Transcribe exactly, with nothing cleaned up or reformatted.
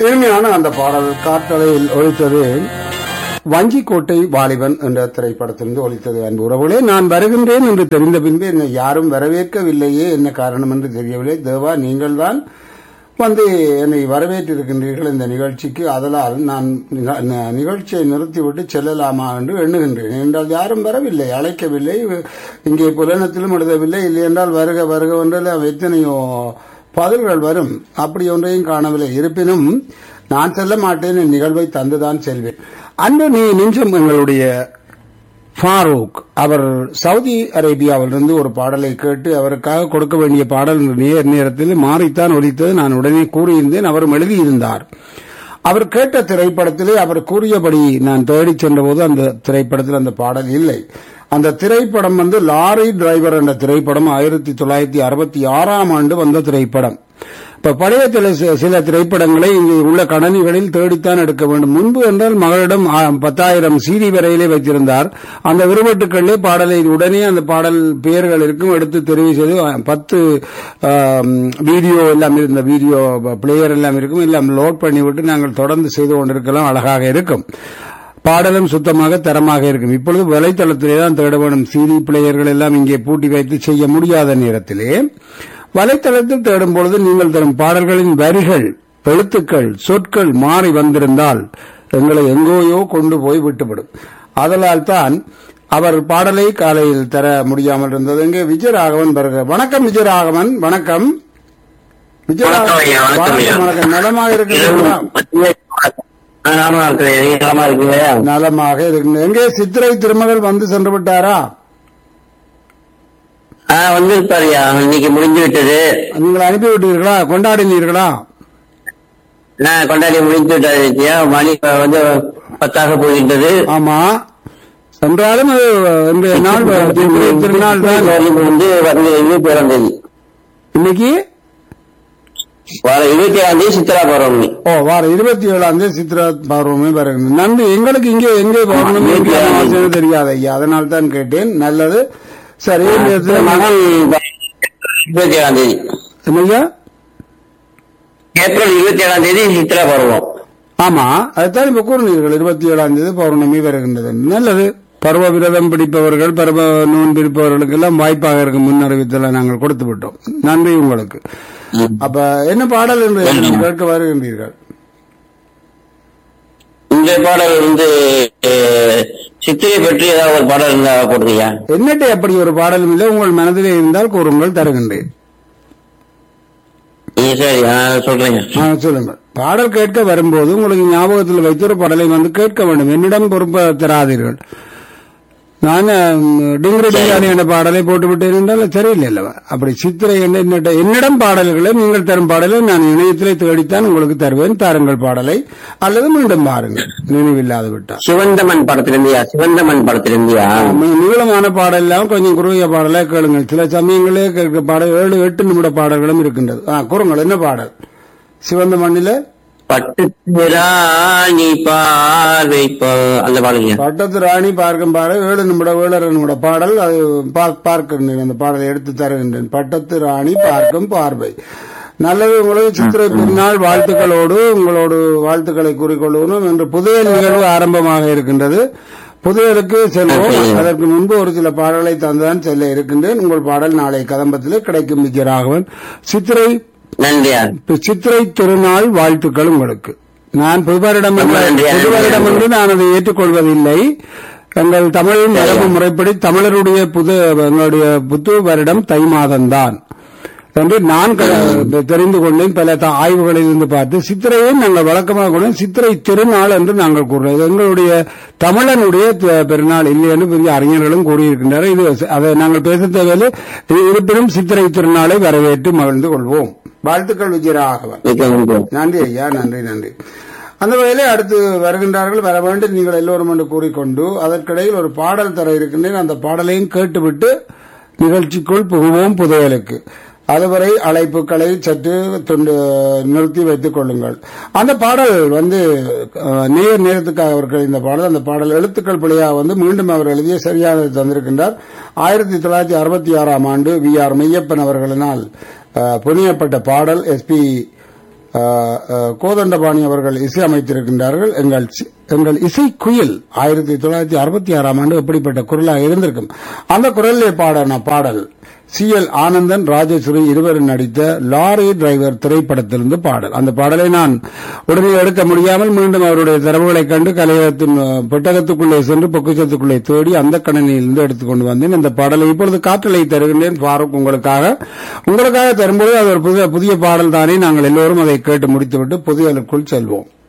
இனிமையான அந்த பாடல் காற்றலையில் ஒலித்தது வஞ்சிக்கோட்டை வாலிபன் என்ற திரைப்படத்திலிருந்து ஒலித்தது. அன்பு உறவுகளே, நான் வருகின்றேன் என்று தெரிந்த பின்பு என்னை யாரும் வரவேற்கவில்லையே, என்ன காரணம் என்று தெரியவில்லை. தேவா, நீங்கள் தான் வந்து என்னை வரவேற்றிருக்கின்றீர்கள் இந்த நிகழ்ச்சிக்கு. அதனால் நான் நிகழ்ச்சியை நிறுத்திவிட்டு செல்லலாமா என்று எண்ணுகின்றேன். என்றால் யாரும் வரவில்லை, அழைக்கவில்லை, இங்கே புலனத்திலும் எழுதவில்லை. இல்லை என்றால் வருக வருக என்றால் எத்தனையோ பதில்கள் வரும். அப்படி ஒன்றையும் காணவில்லை. இருப்பினும் நான் செல்ல மாட்டேன், என் நிகழ்வை தந்துதான் செல்வேன். அன்று நீ நிமிஷம் எங்களுடைய ஃபாரூக் அவர் சவுதி அரேபியாவிலிருந்து ஒரு பாடலை கேட்டு அவருக்காக கொடுக்க வேண்டிய பாடல் நேர் நேரத்தில் மாறித்தான் ஒலித்தது. நான் உடனே கூறியிருந்தேன், அவரும் எழுதியிருந்தார். அவர் கேட்ட திரைப்படத்திலே அவர் கூறியபடி நான் தேடிச் சென்றபோது அந்த திரைப்படத்தில் அந்த பாடல் இல்லை. அந்த திரைப்படம் வந்து லாரி டிரைவர் என்ற திரைப்படம் ஆயிரத்தி தொள்ளாயிரத்தி அறுபத்தி ஆறாம் ஆண்டு வந்த திரைப்படம். இப்ப பழைய சில திரைப்படங்களை இங்கே உள்ள கணனிகளில் தேடித்தான் எடுக்க வேண்டும். முன்பு என்றால் மகளிடம் பத்தாயிரம் சீடி வரையிலே வைத்திருந்தார். அந்த விரும்பட்டுக்களிலே பாடலை உடனே அந்த பாடல் பெயர்கள் இருக்கும் எடுத்து தெரிவு செய்து பத்து வீடியோ எல்லாம் இருந்த வீடியோ பிளேயர் எல்லாம் இருக்கும், எல்லாம் லோட் பண்ணிவிட்டு நாங்கள் தொடர்ந்து செய்து கொண்டிருக்கலாம். அழகாக இருக்கும், பாடலும் சுத்தமாக தரமாக இருக்கும். இப்பொழுது வலைத்தளத்திலே தான் தேட வேண்டும். சிடி பிளேயர்கள் எல்லாம் இங்கே பூட்டி வைத்து செய்ய முடியாத நேரத்திலே வலைத்தளத்தில் தேடும் பொழுது நீங்கள் தரும் பாடல்களின் வரிகள், எழுத்துக்கள், சொற்கள் மாறி வந்திருந்தால் எங்களை எங்கோயோ கொண்டு போய் விட்டுவிடும். அதனால் தான் அவர் பாடலை காலையில் தர முடியாமல் இருந்தது. இங்கே விஜயராகவன் வருகிறார். வணக்கம் விஜயராகவன். வணக்கம் விஜயராகவன். வணக்கம். நலமாக இருக்கிறீர்களா? நலமாக இருக்கு. எங்கே சித்திரை திருமகள் வந்து சென்று விட்டாரா? வந்திருப்பாரியா, இன்னைக்கு முடிஞ்சு விட்டது. நீங்கள் அனுப்பி விட்டீர்களா? கொண்டாடினீர்களா? கொண்டாடி முடிஞ்சு விட்டாரு. மணி வந்து பத்தாக போகின்றது. ஆமா, சென்றாலும் இந்த நாள் திருநாள் தான் வந்து இருபத்தி ஏழாம் தேதி. இன்னைக்கு வார இருபத்தி ஏழாம் தேதி சித்ரா பௌர்ணமி. ஓ, வார இருபத்தி ஏழாம் தேதி சித்ரா பௌர்ணமி வருகிறது. நன்றி. எங்களுக்கு இங்கே எங்கே பௌர்ணமி தெரியாது ஐயா, அதனால் தான் கேட்டேன். நல்லது. சரி, இருபத்தி ஏழாம் தேதி என்னையா? ஏப்ரல் இருபத்தி ஏழாம் தேதி சித்ரா பருவம். ஆமா, அதுதான் இப்ப கூறினீர்கள். இருபத்தி ஏழாம் தேதி பௌர்ணமி வருகின்றது. நல்லது. பருவ விரதம் பிடிப்பவர்கள், பருவ நோன் பிடிப்பவர்களுக்கு எல்லாம் வாய்ப்பாக இருக்கும் முன்னறிவித்தல நாங்கள் கொடுத்து விட்டோம். நன்றி உங்களுக்கு. அப்ப என்ன பாடல் என்று கேட்க வருகின்றீர்கள்? இந்த பாடல் வந்து சித்திரை பற்றி ஏதாவது ஒரு பாடல் இருந்தா போடுறியா? என்னட்டே அப்படி ஒரு பாடலும் இல்லை. உங்கள் மனதிலே இருந்தால் கூறுங்கள், தருகின்றேன். சரி, சொல்றீங்க. சொல்லுங்கள். பாடல் கேட்க வரும்போது உங்களுக்கு ஞாபகத்தில் வைத்து ஒரு பாடலை வந்து கேட்க வேண்டும். என்னிடம் பொறுப்ப தராதீர்கள். நான் டிங்கிரி டிங்கானி என்ற பாடலை போட்டுவிட்டேன் என்றால் சரியில்லை அல்லவா? அப்படி சித்திரை என்னிடம் பாடல்களை நீங்கள் தரும் பாடலை நான் இணையத்திலே தேடித்தான் உங்களுக்கு தருவேன். தாருங்கள் பாடலை, அல்லது மீண்டும் பாருங்கள் நினைவில்லாது விட்டார். சிவந்தமன் படத்திலிருந்தியா? சிவந்தமன் படத்திலிருந்தியா? நீளமான பாடல் எல்லாம் கொஞ்சம் குறுகிய பாடலை கேளுங்கள். சில சமயங்களே கேட்க பாடல் ஏழு எட்டு நிமிட பாடல்களும் இருக்கின்றது. ஆ, கூறுங்கள், என்ன பாடல்? சிவந்த மண்ணில பட்டத்து ராணி பார்வை அந்த பாடல். பட்டத்து ராணி பார்க்கும் பாடல் ஏழு நிமிட ஏழரை நிமிட பாடல். அது பார்க்கின்றேன், அந்த பாடலை எடுத்து தருகின்றேன். பட்டத்து ராணி பார்க்கும் பார்வை. நல்லது. உங்களுக்கு சித்திரை பின்னால் வாழ்த்துக்களோடு உங்களோடு வாழ்த்துக்களை கூறிக்கொள்வோம். என்று புதிய நிகழ்வு ஆரம்பமாக இருக்கின்றது. புதியலுக்கு செல்வோம். அதற்கு முன்பு ஒரு சில பாடலை தந்துதான் செல்ல இருக்கின்றேன். உங்கள் பாடல் நாளை கதம்பத்திலே கிடைக்கும். விஜயராகவன். சித்திரை சித்திரை திருநாள் வாழ்த்துக்கள் உங்களுக்கு. நான் புதுவரிடம் புதுவரிடம் என்று நான் அதை ஏற்றுக்கொள்வதில்லை. எங்கள் தமிழின் மரபு முறைப்படி தமிழருடைய புது எங்களுடைய புது வருடம் தை மாதம்தான் என்று நான் தெரிந்து கொண்டேன். பல ஆய்வுகளில் இருந்து பார்த்து சித்திரையும் நாங்கள் வழக்கமாக கொண்டு சித்திரை திருநாள் என்று நாங்கள் கூறுகிறோம். எங்களுடைய தமிழனுடைய பெருநாள் இல்லை என்று பெரிய அறிஞர்களும் கூறியிருக்கின்றனர். இது அதை நாங்கள் பேச தேவையில்லை. இருப்பினும் சித்திரை திருநாளை வரவேற்று மகிழ்ந்து கொள்வோம். வாழ்த்துக்கள் விஜயராகவன். நன்றி ஐயா, நன்றி நன்றி. அந்த வகையிலே அடுத்து வருகின்றார்கள், வர வேண்டும் நீங்கள் எல்லோரும் என்று கூறிக்கொண்டு அதற்கிடையில் ஒரு பாடல் தர இருக்கின்றேன். அந்த பாடலையும் கேட்டுவிட்டு நிகழ்ச்சிக்குள் புகுவோம். புதையலுக்கு அதுவரை அழைப்புகளை சற்று தொண்டு நிறுத்தி வைத்துக் கொள்ளுங்கள். அந்த பாடல் வந்து நேர் நேரத்துக்காக அவர்கள் இந்த பாடல் அந்த பாடல் எழுத்துக்கள் பிழையாக வந்து மீண்டும் அவர் எழுதிய சரியாக தந்திருக்கின்றார். ஆயிரத்தி தொள்ளாயிரத்தி அறுபத்தி ஆறாம் ஆண்டு வி ஆர் மெய்யப்பன் அவர்களினால் புனியப்பட்ட பாடல். எஸ் பி அஹ், அஹ், கோதண்டபாணி அவர்கள் இசை அமைத்திருக்கின்றார்கள். எங்கள் சி- எங்கள் இசை குயில் ஆயிரத்தி தொள்ளாயிரத்தி அறுபத்தி ஆறாம் ஆண்டு எப்படிப்பட்ட குரலாக இருந்திருக்கும். அந்த குரலிலே பாடின பாடல் சி எல் ஆனந்தன், ராஜேஸ்வரி இருவரும் நடித்த லாரி டிரைவர் திரைப்படத்திலிருந்து பாடல். அந்த பாடலை நான் உடனே எடுக்க முடியாமல் மீண்டும் அவருடைய தரவுகளை கண்டு கலையகத்தின் அஹ், பெட்டகத்துக்குள்ளே சென்று பொக்கிஷத்துக்குள்ளே தேடி அந்த கணினியிலிருந்து எடுத்துக்கொண்டு வந்தேன். இந்த பாடலை இப்பொழுது காற்றலை தருகின்றேன் ஃபாரூக் உங்களுக்காக. உங்களுக்காக தரும்போது அது ஒரு புதிய புதிய பாடல் தானே. நாங்கள் எல்லோரும் அதை கேட்டு முடித்துவிட்டு புதியலுக்குள் செல்வோம்.